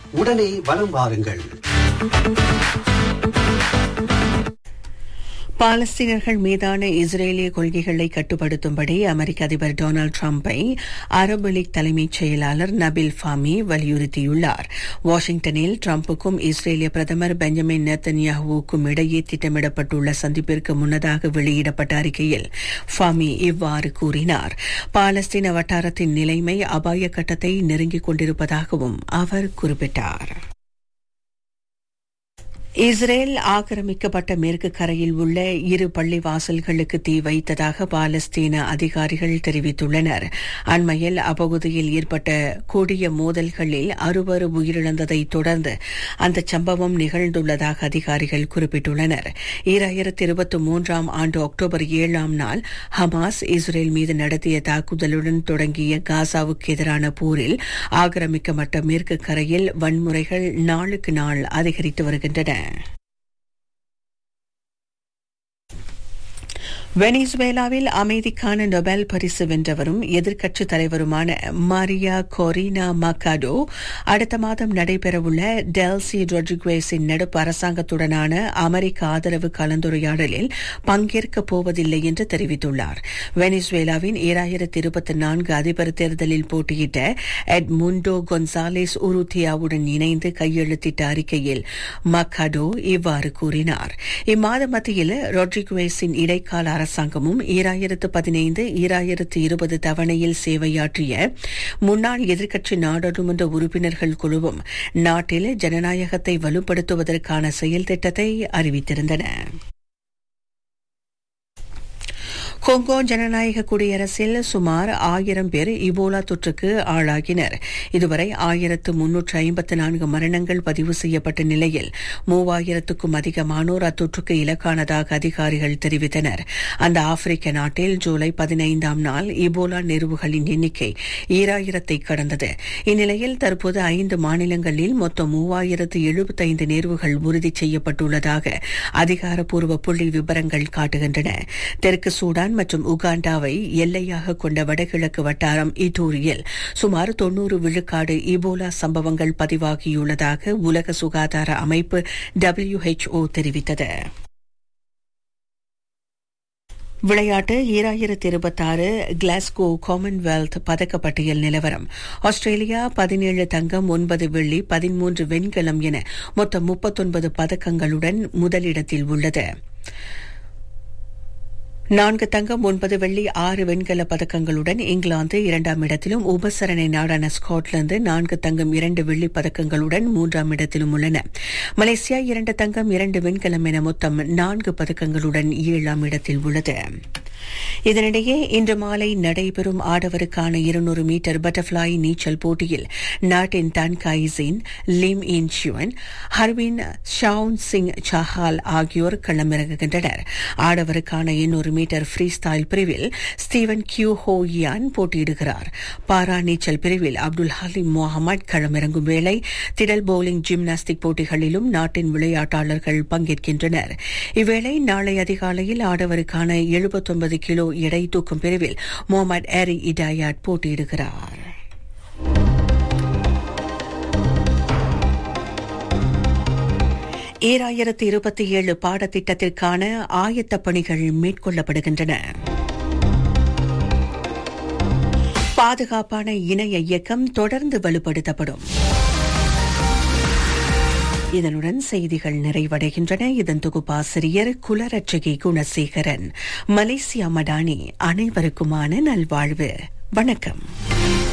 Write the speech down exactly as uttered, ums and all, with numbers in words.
உடனே வலம் வாருங்கள். பாலஸ்தீனர்கள் மீதான இஸ்ரேலிய கொள்கைகளை கட்டுப்படுத்தும்படி அமெரிக்க அதிபர் டொனால்டு டிரம்பை அரபு லீக் தலைமைச் செயலாளர் நபில் ஃபாமி வலியுறுத்தியுள்ளார். வாஷிங்டனில் டிரம்புக்கும் இஸ்ரேலிய பிரதமர் பெஞ்சமின் நெத்தன்யாஹுவுக்கும் இடையே திட்டமிடப்பட்டுள்ள சந்திப்பிற்கு முன்னதாக வெளியிடப்பட்ட அறிக்கையில் ஃபாமி இவ்வாறு கூறினார். பாலஸ்தீன வட்டாரத்தின் நிலைமை அபாய கட்டத்தை நெருங்கிக் கொண்டிருப்பதாகவும் அவர் குறிப்பிட்டார். இஸ்ரேல் ஆக்கிரமிக்கப்பட்ட மேற்கு கரையில் உள்ள இரு பள்ளிவாசல்களுக்கு தீ வைத்ததாக பாலஸ்தீன அதிகாரிகள் தெரிவித்துள்ளனர். அண்மையில் அப்பகுதியில் ஏற்பட்ட கொடிய மோதல்களில் அறுவர் உயிரிழந்ததை தொடர்ந்து அந்த சம்பவம் நிகழ்ந்துள்ளதாக அதிகாரிகள் குறிப்பிட்டுள்ளனர். இரண்டாயிரத்தி இருபத்தி மூன்றாம் ஆண்டு அக்டோபர் ஏழாம் நாள் ஹமாஸ் இஸ்ரேல் மீது நடத்திய தாக்குதலுடன் தொடங்கிய காசாவுக்கு எதிரான போரில் ஆக்கிரமிக்கப்பட்ட மேற்கு கரையில் வன்முறைகள் நாளுக்கு நாள் அதிகரித்து வருகின்றன. வெனிசுவேலாவில் அமைதிக்கான நொபேல் பரிசு வென்றவரும் எதிர்க்கட்சித் தலைவருமான மாரியா கொரினா மக்காடோ அடுத்த மாதம் நடைபெறவுள்ள டெல்சி ரொட்ரிகுவேஸின் நடுப்பு அரசாங்கத்துடனான அமெரிக்க ஆதரவு கலந்துரையாடலில் பங்கேற்கப் போவதில்லை என்று தெரிவித்துள்ளார். வெனிசுவேலாவின் இரண்டாயிரத்தி இருபத்தி நான்கு அதிபர் தேர்தலில் போட்டியிட்ட எட்முண்டோ கொன்சாலேஸ் உருத்தியாவுடன் இணைந்து கையெழுத்திட்ட அறிக்கையில் மக்காடோ இவ்வாறு கூறினார். இம்மாத மத்தியில் ரொட்ரிகுவேஸின் இடைக்கால அரசாங்கமும் இரண்டாயிரத்து பதினைந்து இரண்டாயிரத்து இருபது தவணையில் சேவையாற்றிய முன்னாள் எதிர்க்கட்சி நாடாளுமன்ற உறுப்பினர்கள் குழுவும் நாட்டில் ஜனநாயகத்தை வலுப்படுத்துவதற்கான செயல் திட்டத்தை அறிவித்திருந்தன. கொங்கோ ஜனநாயக குடியரசில் சுமார் ஆயிரம் பேர் இபோலா தொற்றுக்கு ஆளாகினர். இதுவரை ஆயிரத்து முன்னூற்று ஐம்பத்து நான்கு மரணங்கள் பதிவு செய்யப்பட்ட நிலையில் மூவாயிரத்துக்கும் அதிகமானோர் அத்தொற்றுக்கு இலக்கானதாக அதிகாரிகள் தெரிவித்தனர். அந்த ஆப்பிரிக்க நாட்டில் ஜூலை பதினைந்தாம் நாள் இபோலா நேர்வுகளின் எண்ணிக்கை ஈராயிரத்தை கடந்தது. இந்நிலையில் தற்போது ஐந்து மாநிலங்களில் மொத்தம் மூவாயிரத்து எழுபத்தைந்து நேர்வுகள் உறுதி செய்யப்பட்டுள்ளதாக அதிகாரப்பூர்வ புள்ளி விவரங்கள் காட்டுகின்றன. தெற்கு சூடான் மற்றும் உகாண்டாவை எல்லையாக கொண்ட வடகிழக்கு வட்டாரம் இட்டூரியில் சுமார் தொன்னூறு விழுக்காடு இபோலா சம்பவங்கள் பதிவாகியுள்ளதாக உலக சுகாதார அமைப்பு டபிள்யூ எச் ஓ தெரிவித்தது. விளையாட்டு இரண்டாயிரத்தி இருபத்தி ஆறு கிளாஸ்கோ காமன்வெல்த் பதக்கப்பட்டியல் நிலவரம். ஆஸ்திரேலியா பதினேழு தங்கம், ஒன்பது வெள்ளி, பதிமூன்று வெண்கலம் என மொத்தம் முப்பத்தொன்பது பதக்கங்களுடன் முதலிடத்தில் உள்ளது. நான்கு தங்கம், ஒன்பது வெள்ளி, ஆறு வெண்கல பதக்கங்களுடன் இங்கிலாந்து இரண்டாம் இடத்திலும், உபசரணை நாடான ஸ்காட்லாந்து நான்கு தங்கம், இரண்டு வெள்ளி பதக்கங்களுடன் மூன்றாம் இடத்திலும் உள்ளன. மலேசியா இரண்டு தங்கம், இரண்டு வெண்கலம் என மொத்தம் நான்கு பதக்கங்களுடன் ஏழாம் இடத்தில் உள்ளது. இதனிடையே இன்று மாலை நடைபெறும் ஆடவருக்கான இருநூறு மீட்டர் பட்டர்ஃபிளை நீச்சல் போட்டியில் நாட்டின் டான் கைசின், லிம் இன் சிவன், ஹர்வின் ஷவுன் சிங் சஹால் ஆகியோர் களமிறங்குகின்றனர். ஆடவருக்கான எண்ணூறு மீட்டர் ஃப்ரீ ஸ்டைல் பிரிவில் ஸ்டீவன் கியூ ஹோ யான் போட்டியிடுகிறார். பாரா நீச்சல் பிரிவில் அப்துல் ஹலீம் முகமது களமிறங்கும் வேளை திடல் பவுலிங், ஜிம்னாஸ்டிக் போட்டிகளிலும் நாட்டின் விளையாட்டாளர்கள் பங்கேற்கின்றனர். இவ்வேளை நாளை அதிகாலையில் ஆடவருக்கான எழுபத்தொன்பது கிலோ எடை தூக்கும் பிரிவில் முகமது ஏரி இடாயாட் போட்டியிடுகிறார். ஈராயிரத்தி இருபத்தி ஏழு பாடத்திட்டத்திற்கான ஆயத்த பணிகள் மேற்கொள்ளப்படுகின்றன. பாதுகாப்பான இணைய இயக்கம் தொடர்ந்து வலுப்படுத்தப்படும். இதனுடன் செய்திகள் நிறைவடைகின்றன. இதன் தொகுப்பாசிரியர் குலரட்சகி குணசேகரன். மலேசியா மடானி. அனைவருக்குமான நல்வாழ்வு. வணக்கம்.